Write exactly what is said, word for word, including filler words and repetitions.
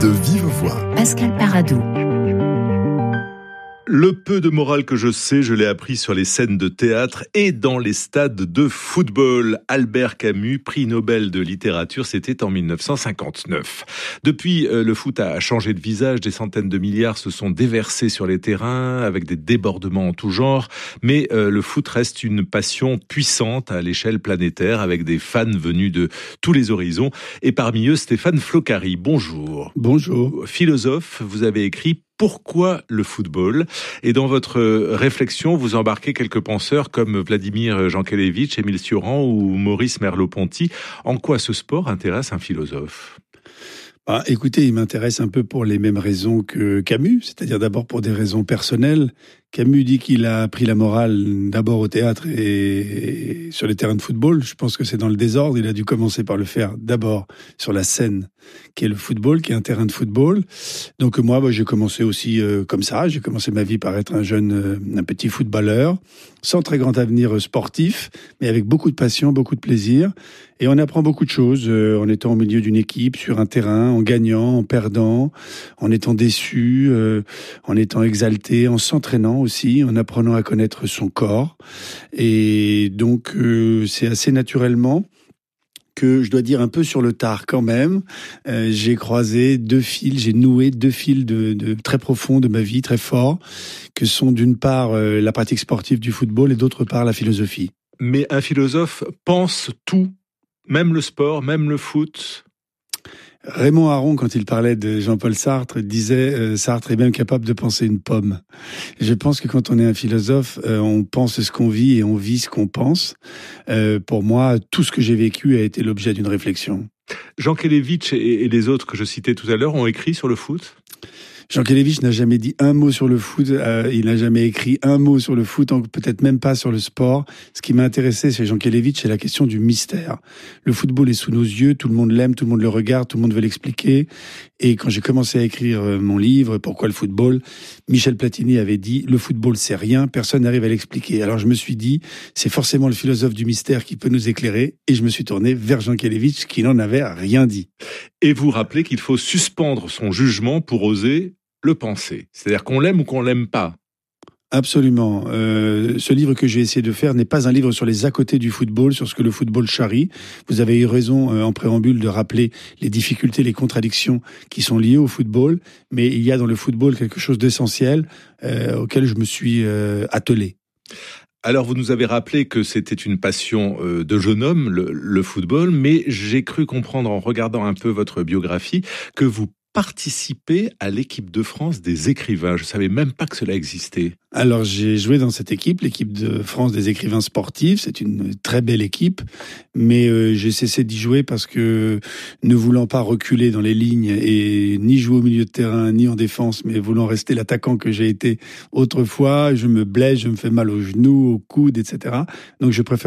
De vive voix, Pascal Paradou. Le peu de morale que je sais, je l'ai appris sur les scènes de théâtre et dans les stades de football. Albert Camus, prix Nobel de littérature, c'était en mille neuf cent cinquante-neuf. Depuis, le foot a changé de visage, des centaines de milliards se sont déversés sur les terrains avec des débordements en tout genre, mais le foot reste une passion puissante à l'échelle planétaire avec des fans venus de tous les horizons et parmi eux Stéphane Floccari. Bonjour. Bonjour. Philosophe, vous avez écrit Pourquoi le football ? Et dans votre réflexion, vous embarquez quelques penseurs comme Vladimir Jankélévitch, Émile Cioran ou Maurice Merleau-Ponty. En quoi ce sport intéresse un philosophe ? Bah, écoutez, il m'intéresse un peu pour les mêmes raisons que Camus, c'est-à-dire d'abord pour des raisons personnelles. Camus dit qu'il a appris la morale d'abord au théâtre et sur les terrains de football. Je pense que c'est dans le désordre. Il a dû commencer par le faire d'abord sur la scène, qui est le football, qui est un terrain de football. Donc moi, bah, j'ai commencé aussi euh, comme ça. J'ai commencé ma vie par être un jeune, euh, un petit footballeur, sans très grand avenir sportif, mais avec beaucoup de passion, beaucoup de plaisir. Et on apprend beaucoup de choses euh, en étant au milieu d'une équipe, sur un terrain, en gagnant, en perdant, en étant déçu, euh, en étant exalté, en s'entraînant aussi, en apprenant à connaître son corps. Et donc, euh, c'est assez naturellement que je dois dire un peu sur le tard quand même, euh, j'ai croisé deux fils, j'ai noué deux fils de, de très profonds de ma vie, très forts, que sont d'une part euh, la pratique sportive du football et d'autre part la philosophie. Mais un philosophe pense tout, même le sport, même le foot. Raymond Aron, quand il parlait de Jean-Paul Sartre, disait euh, Sartre est même capable de penser une pomme. Je pense que quand on est un philosophe, euh, on pense ce qu'on vit et on vit ce qu'on pense. Euh, pour moi, tout ce que j'ai vécu a été l'objet d'une réflexion. Jankélévitch et, et les autres que je citais tout à l'heure ont écrit sur le foot ? Jankélévitch n'a jamais dit un mot sur le foot, euh, il n'a jamais écrit un mot sur le foot, peut-être même pas sur le sport. Ce qui m'a intéressé chez Jankélévitch, c'est la question du mystère. Le football est sous nos yeux, tout le monde l'aime, tout le monde le regarde, tout le monde veut l'expliquer. Et quand j'ai commencé à écrire mon livre, Pourquoi le football ? Michel Platini avait dit, le football c'est rien, personne n'arrive à l'expliquer. Alors je me suis dit, c'est forcément le philosophe du mystère qui peut nous éclairer, et je me suis tourné vers Jankélévitch qui n'en avait rien dit. Et vous rappelez qu'il faut suspendre son jugement pour oser le penser. C'est-à-dire qu'on l'aime ou qu'on l'aime pas. Absolument. Euh, ce livre que j'ai essayé de faire n'est pas un livre sur les à-côtés du football, sur ce que le football charrie. Vous avez eu raison euh, en préambule de rappeler les difficultés, les contradictions qui sont liées au football, mais il y a dans le football quelque chose d'essentiel euh, auquel je me suis euh, attelé. Alors, vous nous avez rappelé que c'était une passion euh, de jeune homme, le, le football, mais j'ai cru comprendre en regardant un peu votre biographie que vous participez à l'équipe de France des écrivains. Je savais même pas que cela existait. Alors, j'ai joué dans cette équipe, l'équipe de France des écrivains sportifs. C'est une très belle équipe, mais euh, j'ai cessé d'y jouer parce que, ne voulant pas reculer dans les lignes et ni jouer au milieu de terrain, ni en défense, mais voulant rester l'attaquant que j'ai été autrefois, je me blesse, je me fais mal aux genoux, aux coudes, et cetera. Donc, je préfère